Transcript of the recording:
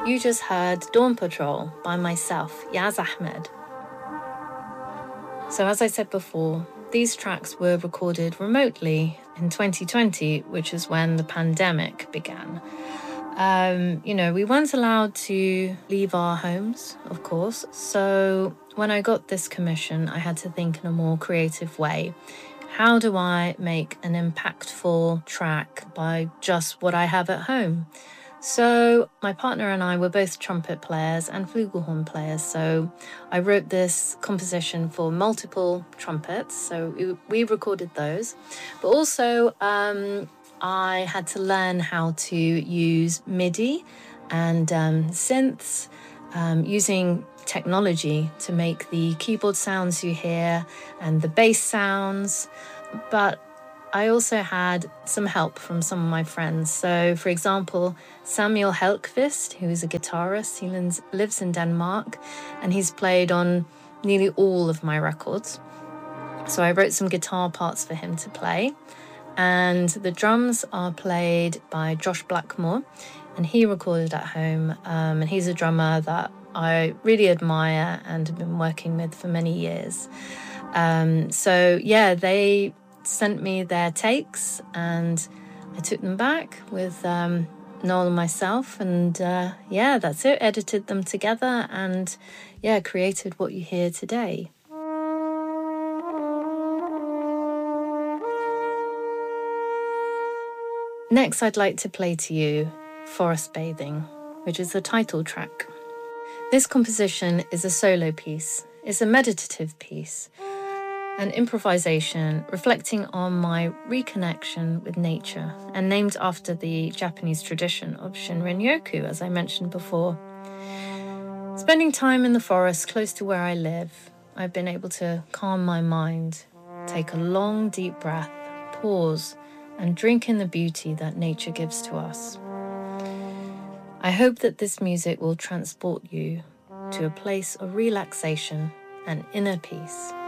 You just heard Dawn Patrol by myself, Yaz Ahmed. So as I said before, these tracks were recorded remotely in 2020, which is when the pandemic began. We weren't allowed to leave our homes, of course. So when I got this commission, I had to think in a more creative way. How do I make an impactful track by just what I have at home? So my partner and I were both trumpet players and flugelhorn players. So I wrote this composition for multiple trumpets. So we recorded those. But also I had to learn how to use MIDI and synths, using technology to make the keyboard sounds you hear and the bass sounds. But I also had some help from some of my friends. So, for example, Samuel Helkvist, who is a guitarist, he lives in Denmark, and he's played on nearly all of my records. So I wrote some guitar parts for him to play. And the drums are played by Josh Blackmore, and he recorded at home. And he's a drummer that I really admire and have been working with for many years. They sent me their takes and I took them back with Noel and myself, and that's it. Edited them together and created what you hear today. Next, I'd like to play to you Forest Bathing, which is the title track. This composition is a solo piece. It's a meditative piece, an improvisation reflecting on my reconnection with nature and named after the Japanese tradition of Shinrin-yoku, as I mentioned before. Spending time in the forest close to where I live, I've been able to calm my mind, take a long, deep breath, pause, and drink in the beauty that nature gives to us. I hope that this music will transport you to a place of relaxation and inner peace.